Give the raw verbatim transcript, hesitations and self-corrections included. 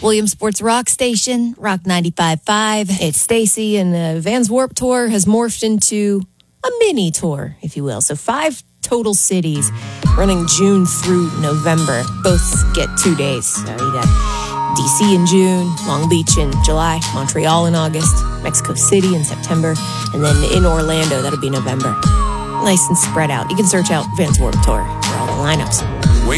Williams Sports Rock Station, Rock ninety-five point five. It's Stacy, and the Vans Warped Tour has morphed into a mini tour, if you will. So five total cities running June through November. Both get two days. So you got D C in June, Long Beach in July, Montreal in August, Mexico City in September, and then in Orlando, that'll be November. Nice and spread out. You can search out Vans Warped Tour for all the lineups.